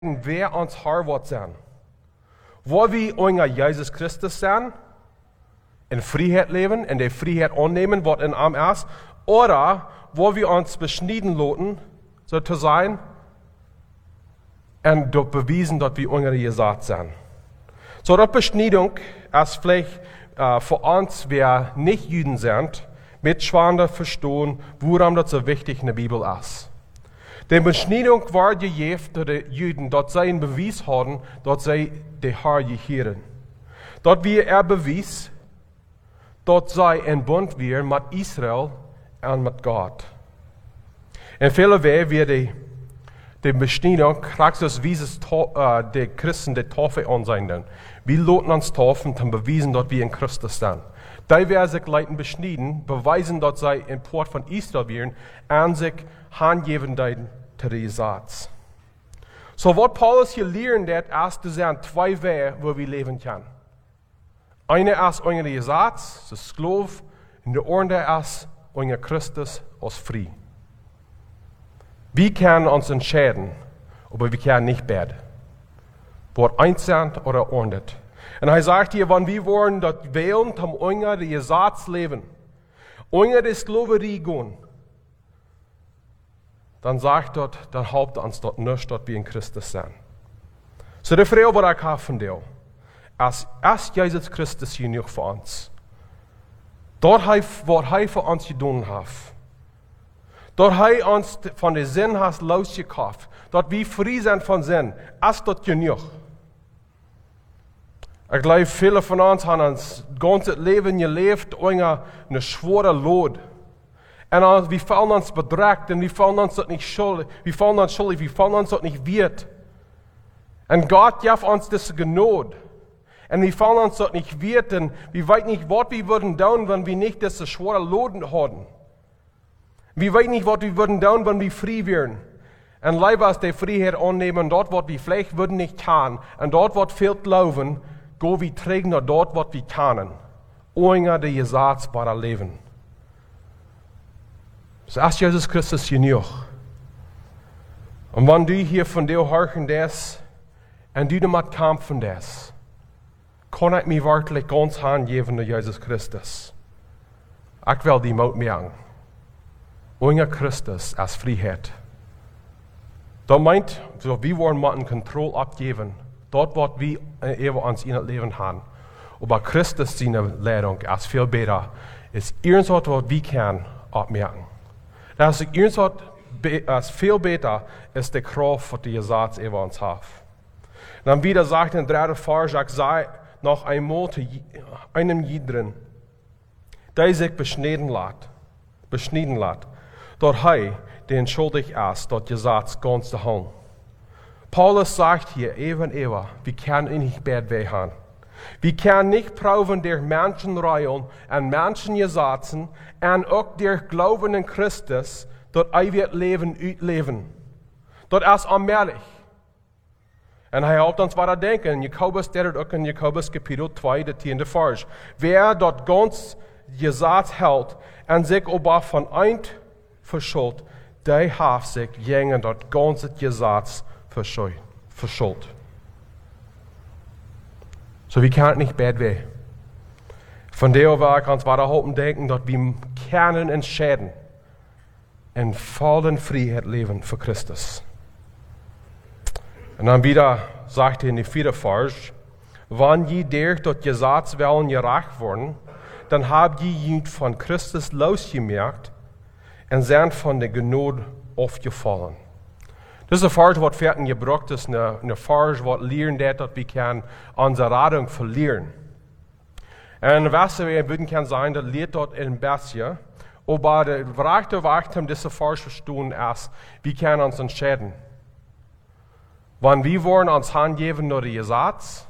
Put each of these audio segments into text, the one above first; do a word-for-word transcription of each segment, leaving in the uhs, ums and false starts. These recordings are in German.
wer uns Herr wird sein. Wo wir unser Jesus Christus sein, in Freiheit leben, in der Freiheit annehmen, was in ihm ist, oder wo wir uns beschneiden lassen, so zu sein, und dort bewiesen, dass wir unsere gesagt sind. So, die Beschneidung ist vielleicht äh, für uns, wer nicht Juden sind, mit schwander verstehen, warum das so wichtig in der Bibel ist. Die Beschneidung war gegeben durch die Juden, dass sie einen Beweis haben, dass sie die Herr gehören. Dass wir er Beweis, dass sie in Bund wir mit Israel und mit Gott. In vielen Wegen wird die, die Beschneidung, praktisch wie es äh, die Christen die Taufe ansehen. Wir lassen uns taufen, um beweisen, dass wir in Christus sind. Die werden sich leiten beschneiden, beweisen, dass sie in Port von Israel wären, und sich hingeben zu den Satz. So, was Paulus hier lernt, ist, dass es zwei Wege, wo wir leben können. Eine ist unser Gesetz, das Sklav, und der andere ist unser Christus als frei. Wir können uns entscheiden, aber wir können nicht beide. Wort eins sind oder andere. Und er sagt hier, wenn wir wollen, dass wählen, um unser Gesetz leben, unser die Sklaverei gehen, dann sagt dort, dann haupt uns dort nicht, dass wir in Christus sind. So die Frage, die ich habe von dir, ist, ist Jesus Christus hier nicht für uns? Dort, was er für uns getan hat. Dort er uns von der Sinn hat losgekauft. Dort wir frei sind von Sinn. Ist das genug? Ich glaube, viele von uns haben das ganze Leben gelebt unter eine schwere Last. Und wir fühlen uns bedrückt und wir fühlen uns das nicht schuldig. Wir fühlen uns schuldig, wir fühlen uns das nicht wert. Und Gott gibt uns diese Gnade. Und wir fühlen uns das nicht wert und wir wissen nicht, was wir würden tun, wenn wir nicht diese schwere Last hatten. Wir wissen nicht, was wir würden tun, wenn wir frei wären. Und lieber als die Freiheit annehmen, dort, was wir vielleicht würden nicht kann, und dort, was fehlt laufen, gehen wir trägen nach dort, was wir können. Ohne die gesatzbare Leben. So ist Jesus Christus genug. Und wenn du hier von dir hören das, und du damit kämpfen das, kann ich mich wirklich ganz hingeben an Jesus Christus. Ich will die Mut merken. Ohne Christus als Freiheit. Das meint, wir wollen mal Kontrolle abgeben, dort, was wir über uns in das Leben haben. Aber Christus seine Leitung ist viel besser, ist irgendwas, was wir können abmerken. Das ist irgendwas, was viel besser ist die Kraft, die die Satz über uns hat. Dann wieder sagt in der dritten Vers, ich sei noch einmal zu einem jeden, der sich beschneiden lässt, beschneiden lässt, dort er, den schuldig ist, dort Gesetz ganz zu halten. Paulus sagt hier, eben, eben, wir können nicht bad haben. Wir können nicht proben der Menschenregeln und Menschengesetzen und auch der Glauben in Christus, dort er wird Leben ausleben. Dort ist allmählich. Und er helpt uns weiter denken. Jakobus, der auch in Jakobus Kapitel zwei, der zehnte Vers. Wer dort ganz Gesetz hält und sich aber von ein verschuldet, der hat sich gegen dort ganze Gesetz verschuldet. So, wir können nicht bad werden. Von der her kann es weiter halten denken, dass wir können entscheiden, in vollen Freiheit leben für Christus. Und dann wieder sagt er in die vierte Vers, wenn je durch das Gesetz wollen gerecht worden, dann habt ihr von Christus losgemerkt und sind von der Gnade aufgefallen. Das ist ein Vers, was fertig gebracht ist, eine, eine Vers, was lernen, dass wir können unsere Radung verlieren. Und was wir würden können sein, das lehrt dort ein bisschen, aber der rechte Weg, um diese Vers zu verstehen, ist, wir können uns entscheiden. Wenn wir wollen uns hingeben nur die Gesetz,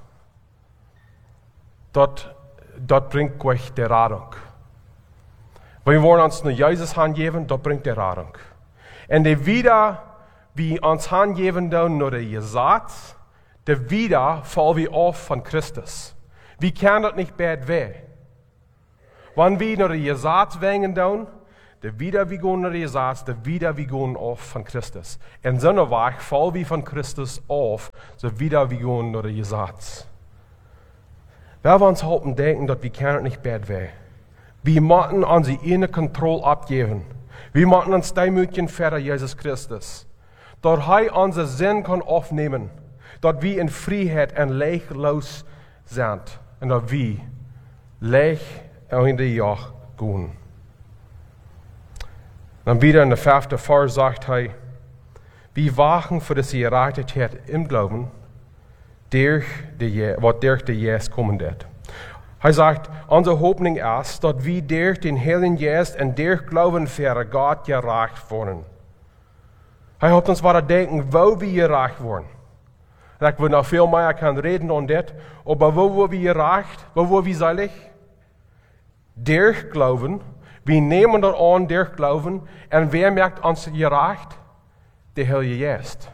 dort, dort bringt euch die Radung. Wenn wir wollen uns nur Jesus hingeben, dort bringt die Radung. Und die wieder, wie uns hingeben nur die Gesetz, der wieder fallen wir auf von Christus. Wir können das nicht bad weh. Wenn wir nur die Gesetz wegen tun, de wiederwiegende Resats, de wiederwiegende auf von Christus. In so einer Weise fallen wir von Christus auf, so wiederwiegende Resats. Wer wir uns halten denken, dass wir können nicht bad wäre. Wir müssen uns die eine Kontrolle abgeben. Wir müssen uns demütigen für Jesus Christus. Dass er unseren Sinn kann aufnehmen. Dass wir in Freiheit und leichtlos sind. Und dass wir leicht in die Jahr gehen. Dann wieder in der fünften Vers sagt er, wir wachen für die Gerechtigkeit im Glauben, durch die, was durch die Jesus kommen wird. Er sagt, unsere Hoffnung ist, dass wir durch den Heiligen Geist und durch Glauben für Gott gerecht wurden. Er hat uns weiter denken, wo wir gerecht wurden. Ich will noch viel mehr kann reden und das, aber wo wurden wir gerecht? Wo wurden wir selig? Durch Glauben. Wir nehmen das an durch Glauben. Und wer merkt uns gerecht? Der Heilige Geist.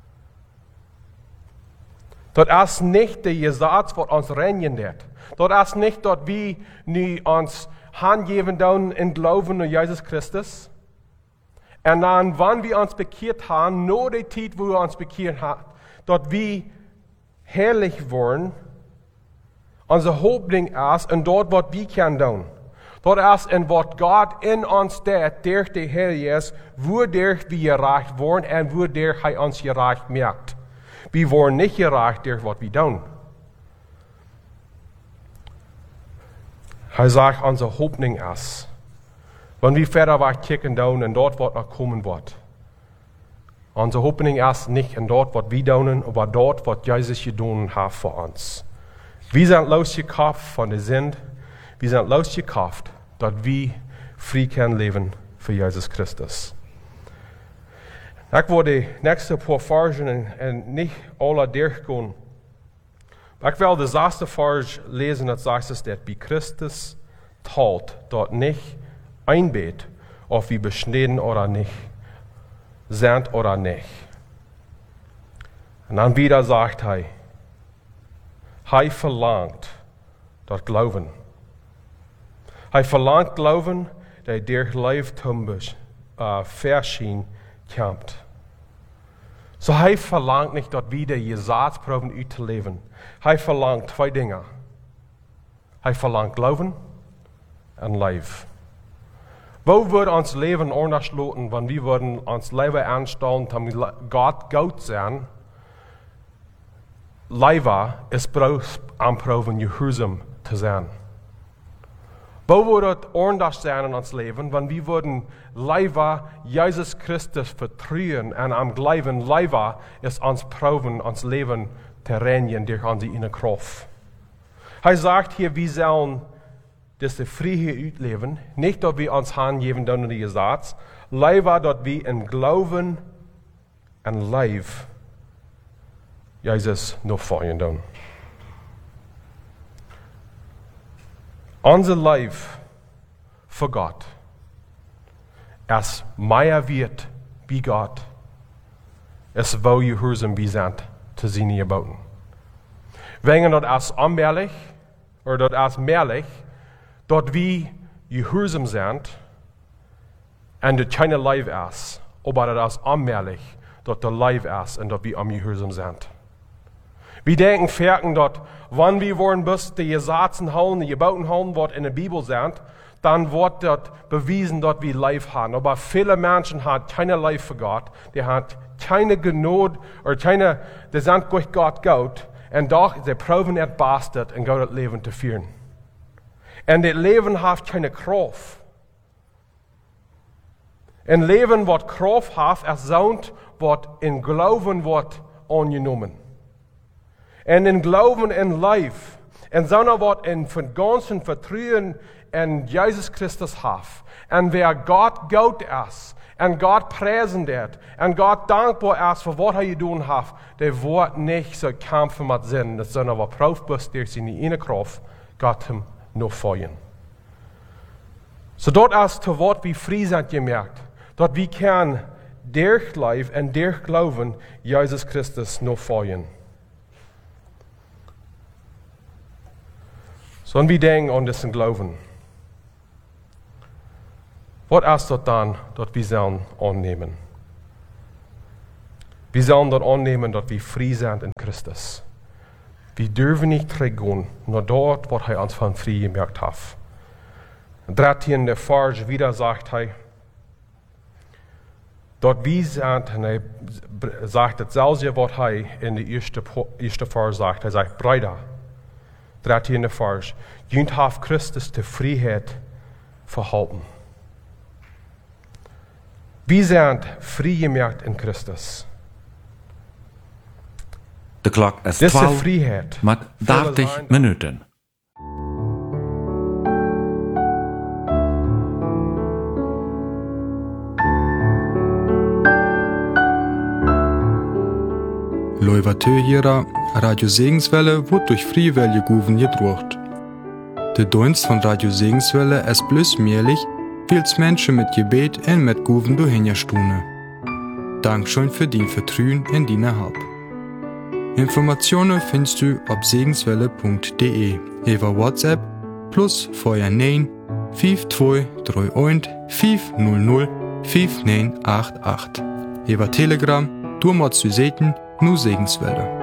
Das ist nicht der Gesetz, was uns reinigen wird. Das ist nicht, dass wir nu uns hingeben dann in Glauben an Jesus Christus. Und dann, wann wir uns bekehrt haben, nur die Zeit, wo wir uns bekehrt haben, dass wir herrlich werden, unsere Hoffnung ist, und dort, was wir können tun. Das ist, in was Gott in uns tut, durch die Heilige Geist, wodurch wir gerecht werden und wodurch er uns gerecht merkt. Wir werden nicht gerecht durch was wir tun. Er sagt, unsere Hoffnung ist, wenn wir weiter kicken tun und dort, was noch kommen wird. Unsere Hoffnung ist nicht in dort, was wir tun, aber dort, was Jesus getan hat für uns. Wir sind losgekauft von der Sünde. Wir sind losgekauft, dass wir frei können leben für Jesus Christus. Ich werde die nächsten paar Versen und nicht alle durchgehen. Ich will das erste Vers lesen, das sagt es, dass bei Christus talt, dort nicht einbet, ob wir beschnitten oder nicht, sind oder nicht. Und dann wieder sagt er, er verlangt das Glauben. Er verlangt Glauben, der durch Leibtum uh, verschieden kommt. So er verlangt nicht, dass wir die Gesetzproben auszuleben. Er verlangt zwei Dinge. Er verlangt Glauben und Leib. Wo würde uns Leben anders lauten, wenn wir würden uns Leben anstellen, damit Gott gut sein? Leben ist bloß am Proben, gehorsam zu sein. Wo würde es anders sein in uns Leben, wenn wir würden Leben Jesus Christus vertrauen und am Glauben Leben ist uns Proben, uns Leben zu reinigen durch unsere innere Kraft. Er sagt hier, wir sollen diese Freiheit ausleben, nicht, dass wir uns hingeben durch die Gesetz, Leben, dass wir in Glauben und Leib Jesus noch folgen tun. Unser Leib für Gott ist mehr wert wie Gott, ist wo gehorsam wir sind zu seinen Geboten. Wenn das ist unmehrlich, oder das ist mehrlich, dass wir gehorsam sind und das keine Leib ist, aber das ist unmehrlich, dass der Leib ist und dass wir ungehorsam sind. Wir denken, ferken, dass, wenn wir wollen, bis die Gesetzen holen, die Geboten holen, was in der Bibel sind, dann wird das bewiesen, dass wir Leib haben. Aber viele Menschen haben keine Leib für Gott, die haben keine Gnade, oder keine, die sind durch Gott gut, und doch, sie proben es bastet, in Gott das Leben zu führen. Und das Leben hat keine Kraft. Ein Leben, was Kraft hat, ist so, was in Glauben wird angenommen. Und in Glauben in Leib, und so was in von ganzem Vertrauen in Jesus Christus hat. Und wer Gott gut ist, und Gott preisen wird, und Gott dankbar ist für was er getan hat, der wird nicht so kämpfen mit Sinn, sondern was Prof bist durch seine innere Kraft, Gott ihm noch folgen. So dort ist zu Wort wie frei sind gemerkt, dort wir können durch Leib und durch Glauben Jesus Christus noch folgen. So, und wir denken an diesen Glauben. Was ist das dann, das wir sollen annehmen? Wir sollen das annehmen, dass wir frei sind in Christus. Wir dürfen nicht zurückgehen, nur dort, was er uns von frei gemerkt hat. dertiende Vers wieder sagt er, dort wir sind, und er sagt dasselbe, was er in der ersten erste Vers sagt. Er sagt, Brüder, dertiende Vers, jünt auf Christus die Freiheit verhalten. Wir sind frei gemerkt in Christus. De klok is Diese twaalf Freiheit, met dertig minuten. Loivateuhierer, Radio Segenswelle wird durch Freiwillige Guven gedruckt. Der Dienst von Radio Segenswelle ist bloß möglich, weil es Menschen mit Gebet und mit Guven durchhinterstunden. Dankeschön für dein Vertrauen in deine Hab. Informationen findest du auf segenswelle punkt de über WhatsApp plus vier neun fünf zwei drei eins fünf null null fünf neun acht acht. Über Telegram, du machst du Seiten, nur Segenswelle.